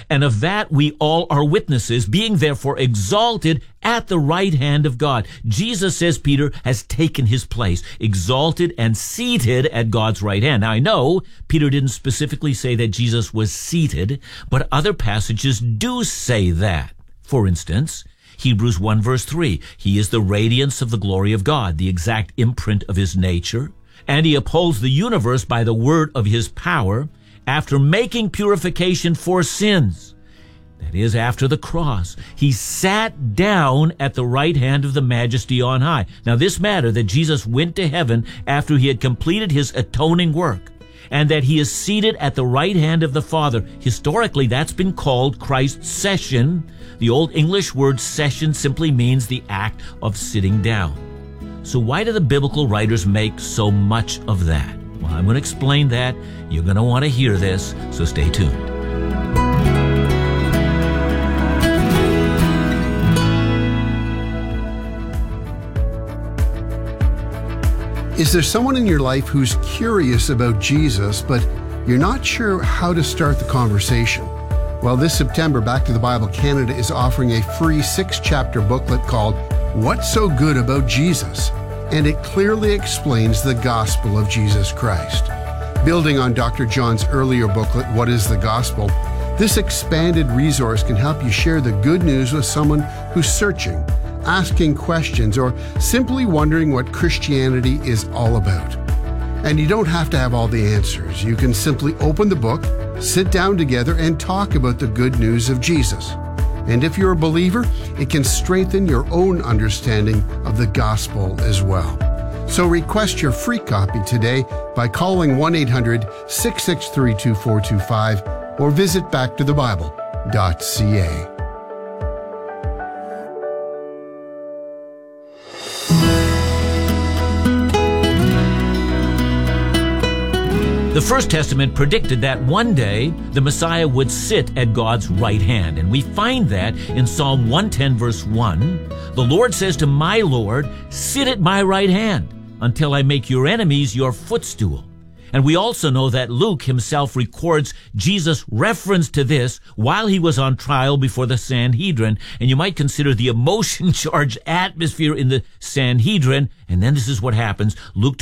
And of that we all are witnesses, being therefore exalted at the right hand of God. Jesus, says Peter, has taken his place, exalted and seated at God's right hand. Now I know Peter didn't specifically say that Jesus was seated, but other passages do say that. For instance, Hebrews 1 verse 3, he is the radiance of the glory of God, the exact imprint of his nature, and he upholds the universe by the word of his power, after making purification for sins. That is, after the cross, he sat down at the right hand of the Majesty on high. Now this matter that Jesus went to heaven after he had completed his atoning work, and that he is seated at the right hand of the Father. Historically, that's been called Christ's session. The Old English word session simply means the act of sitting down. So why do the biblical writers make so much of that? Well, I'm going to explain that. You're going to want to hear this, so stay tuned. Is there someone in your life who's curious about Jesus, but you're not sure how to start the conversation? Well, this September, Back to the Bible Canada is offering a free 6-chapter booklet called What's So Good About Jesus? And it clearly explains the gospel of Jesus Christ. Building on Dr. John's earlier booklet, What is the Gospel? This expanded resource can help you share the good news with someone who's searching, asking questions, or simply wondering what Christianity is all about. And you don't have to have all the answers. You can simply open the book, sit down together, and talk about the good news of Jesus. And if you're a believer, it can strengthen your own understanding of the gospel as well. So request your free copy today by calling 1-800-663-2425 or visit backtothebible.ca. The First Testament predicted that one day the Messiah would sit at God's right hand. And we find that in Psalm 110 verse 1. The Lord says to my Lord, sit at my right hand until I make your enemies your footstool. And we also know that Luke himself records Jesus' reference to this while he was on trial before the Sanhedrin. And you might consider the emotion-charged atmosphere in the Sanhedrin. And then this is what happens, Luke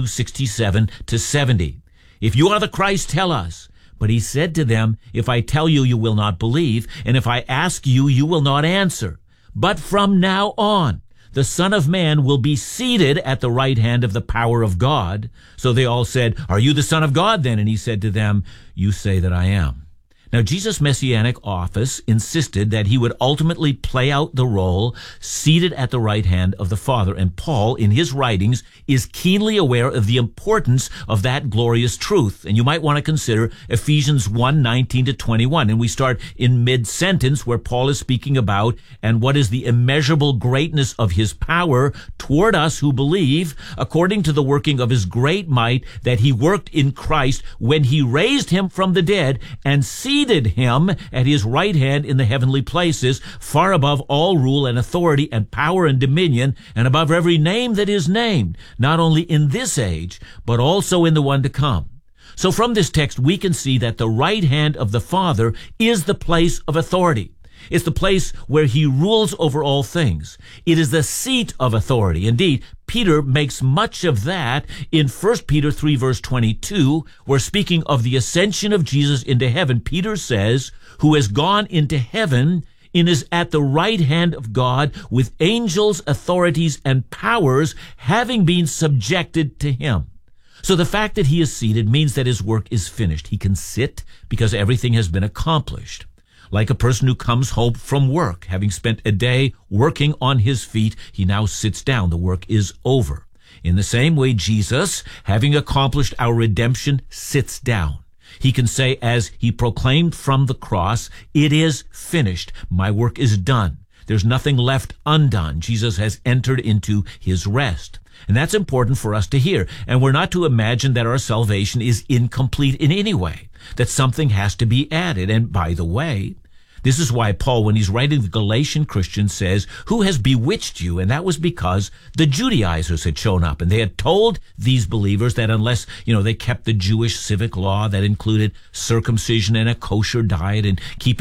22:67-70. If you are the Christ, tell us. But he said to them, if I tell you, you will not believe, and if I ask you, you will not answer. But from now on, the Son of Man will be seated at the right hand of the power of God. So they all said, are you the Son of God then? And he said to them, you say that I am. Now, Jesus' messianic office insisted that he would ultimately play out the role seated at the right hand of the Father. And Paul, in his writings, is keenly aware of the importance of that glorious truth. And you might want to consider Ephesians 1:19-21. And we start in mid-sentence where Paul is speaking about, and what is the immeasurable greatness of his power toward us who believe, according to the working of his great might that he worked in Christ when he raised him from the dead and seated him at his right hand in the heavenly places, far above all rule and authority and power and dominion, and above every name that is named, not only in this age, but also in the one to come. So from this text, we can see that the right hand of the Father is the place of authority. It's the place where he rules over all things. It is the seat of authority. Indeed, Peter makes much of that in 1 Peter 3 verse 22, where speaking of the ascension of Jesus into heaven, Peter says, who has gone into heaven and is at the right hand of God with angels, authorities, and powers having been subjected to him. So the fact that he is seated means that his work is finished. He can sit because everything has been accomplished. Like a person who comes home from work, having spent a day working on his feet, he now sits down. The work is over. In the same way, Jesus, having accomplished our redemption, sits down. He can say, as he proclaimed from the cross, it is finished. My work is done. There's nothing left undone. Jesus has entered into his rest. And that's important for us to hear. And we're not to imagine that our salvation is incomplete in any way, that something has to be added. And by the way, this is why Paul, when he's writing the Galatian Christians, says, who has bewitched you? And that was because the Judaizers had shown up, and they had told these believers that unless, they kept the Jewish civic law that included circumcision and a kosher diet and keeping